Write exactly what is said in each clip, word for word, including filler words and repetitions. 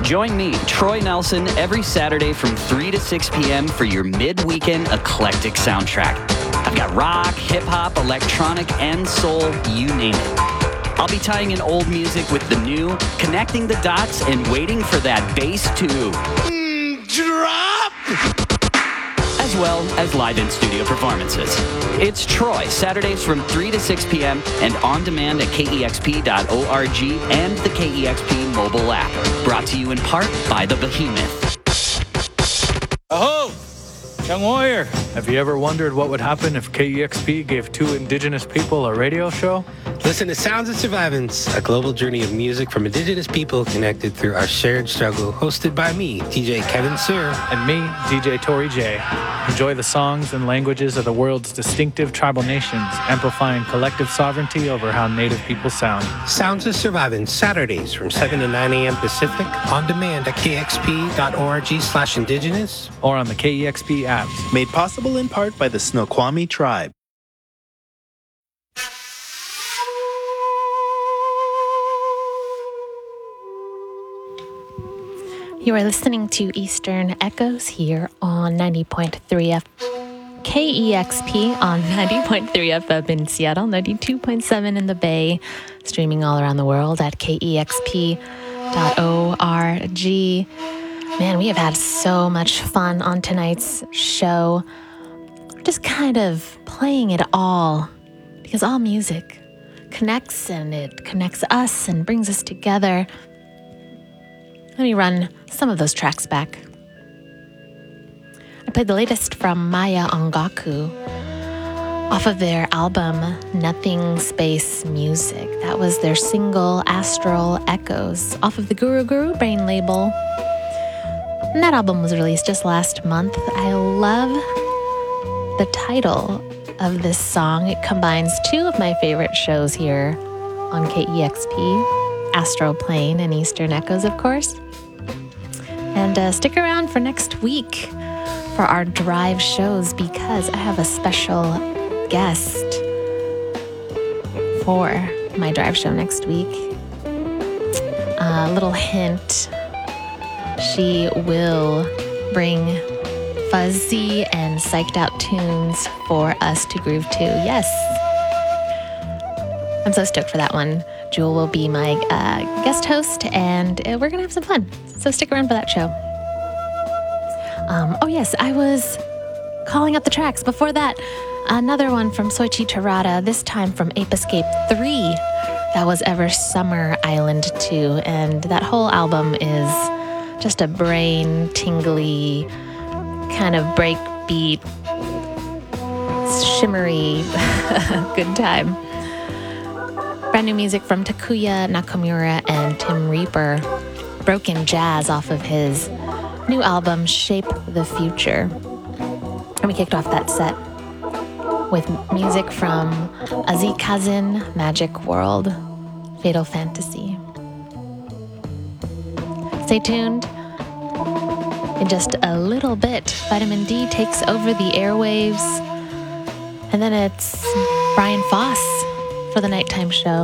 Join me, Troy Nelson, every Saturday from three to six p.m. for your mid-weekend eclectic soundtrack. I've got rock, hip-hop, electronic, and soul, you name it. I'll be tying in old music with the new, connecting the dots, and waiting for that bass to mm, drop! As well as live in-studio performances. It's Troy, Saturdays from three to six p.m. and on demand at K E X P dot org and the K E X P mobile app. Brought to you in part by the Behemoth. Aho! Young warrior. Have you ever wondered what would happen if K E X P gave two indigenous people a radio show? Listen to Sounds of Survivance, a global journey of music from indigenous people connected through our shared struggle, hosted by me, D J Kevin Sir. And me, D J Tori J. Enjoy the songs and languages of the world's distinctive tribal nations, amplifying collective sovereignty over how Native people sound. Sounds of Survivance, Saturdays from seven to nine a.m. Pacific, on demand at K X P dot org slash indigenous. Or on the K E X P apps. Made possible in part by the Snoqualmie tribe. You are listening to Eastern Echoes here on ninety point three F K E X P on ninety point three F M in Seattle, ninety-two point seven in the Bay, streaming all around the world at K E X P dot org. Man, we have had so much fun on tonight's show. We're just kind of playing it all because all music connects and it connects us and brings us together. Let me run some of those tracks back. I played the latest from Maya Ongaku off of their album Nothing Space Music. That was their single Astral Echoes off of the Guru Guru Brain label. And that album was released just last month. I love the title of this song. It combines two of my favorite shows here on K E X P, Astral Plane and Eastern Echoes, of course. And uh, stick around for next week for our drive shows because I have a special guest for my drive show next week. A uh, little hint, she will bring fuzzy and psyched out tunes for us to groove to. Yes. I'm so stoked for that one. Jewel will be my uh, guest host, and uh, we're going to have some fun. So stick around for that show. Um, oh, yes, I was calling up the tracks. Before that, another one from Soichi Terada, this time from Ape Escape three. That was Ever Summer Island two, and that whole album is just a brain-tingly, kind of breakbeat, shimmery good time. Brand new music from Takuya Nakamura and Tim Reaper. Broken Jazz off of his new album, Shape the Future. And we kicked off that set with music from Aziz Kazin, Magic World, Fatal Fantasy. Stay tuned. In just a little bit, Vitamin D takes over the airwaves. And then it's Brian Foss for the nighttime show.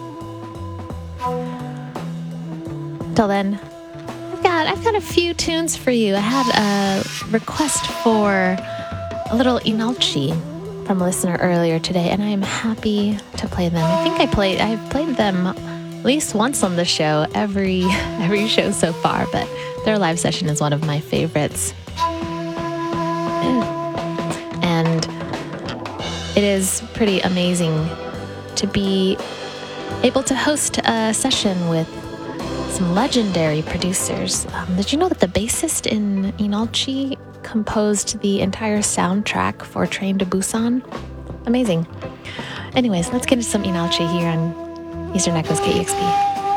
Until then, I've got I've got a few tunes for you. I had a request for a little Inalchi from a listener earlier today, and I am happy to play them. I think I played I've played them at least once on the show, every every show so far, but their live session is one of my favorites. And it is pretty amazing to be able to host a session with some legendary producers. Um, did you know that the bassist in Inalchi composed the entire soundtrack for Train to Busan? Amazing. Anyways, let's get into some Inalchi here on Eastern Echoes K E X P.